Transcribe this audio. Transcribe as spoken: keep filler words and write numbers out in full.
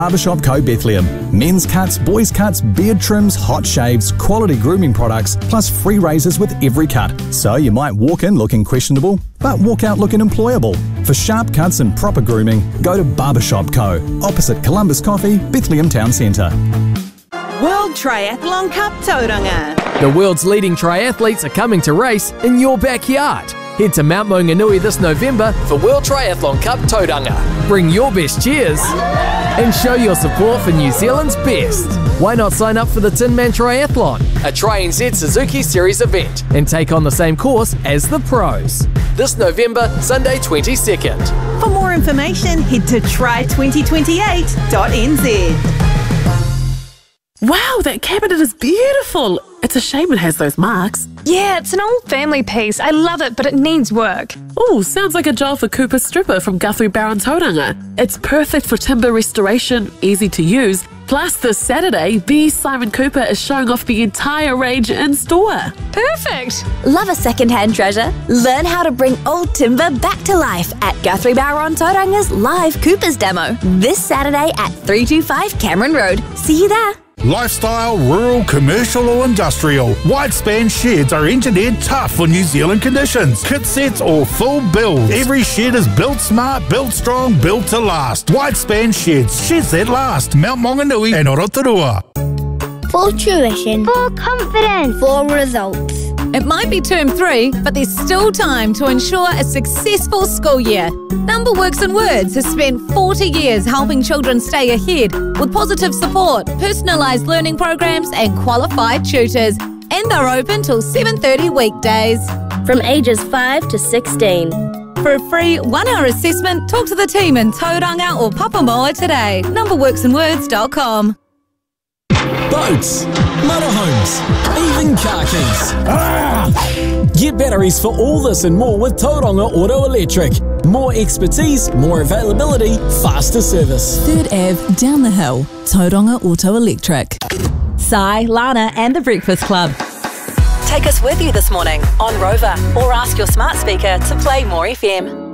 Barbershop Co Bethlehem. Men's cuts, boys cuts, beard trims, hot shaves, quality grooming products, plus free razors with every cut. So you might walk in looking questionable, but walk out looking employable. For sharp cuts and proper grooming, go to Barbershop Co, opposite Columbus Coffee, Bethlehem Town Centre. World Triathlon Cup Tauranga. The world's leading triathletes are coming to race in your backyard. Head to Mount Maunganui this November for World Triathlon Cup Tauranga. Bring your best cheers and show your support for New Zealand's best. Why not sign up for the Tin Man Triathlon, a Tri-N Z Suzuki Series event, and take on the same course as the pros? This November, Sunday twenty-second. For more information, head to try twenty twenty-eight dot n z. Wow, that cabinet is beautiful. It's a shame it has those marks. Yeah, it's an old family piece. I love it, but it needs work. Oh, sounds like a job for Cooper Stripper from Guthrie Barron Tauranga. It's perfect for timber restoration, easy to use. Plus, this Saturday, B. Simon Cooper is showing off the entire range in store. Perfect! Love a second-hand treasure? Learn how to bring old timber back to life at Guthrie Barron Tauranga's live Coopers demo this Saturday at three two five Cameron Road. See you there. Lifestyle, rural, commercial or industrial. Wide-span sheds are engineered tough for New Zealand conditions. Kit sets or full builds. Every shed is built smart, built strong, built to last. Wide-span sheds. Sheds that last. Mount Maunganui and Orotorua. For tuition. For confidence. For results. It might be term three, but there's still time to ensure a successful school year. Numberworks and Words has spent forty years helping children stay ahead with positive support, personalised learning programs and qualified tutors. And they're open till seven thirty weekdays. From ages five to sixteen. For a free one-hour assessment, talk to the team in Tauranga or Papamoa today. numberworks and words dot com. Boats, motorhomes, even car keys. Ah! Get batteries for all this and more with Tauranga Auto Electric. More expertise, more availability, faster service. Third Avenue, down the hill. Tauranga Auto Electric. Sai, Lana and The Breakfast Club. Take us with you this morning on Rover or ask your smart speaker to play More F M.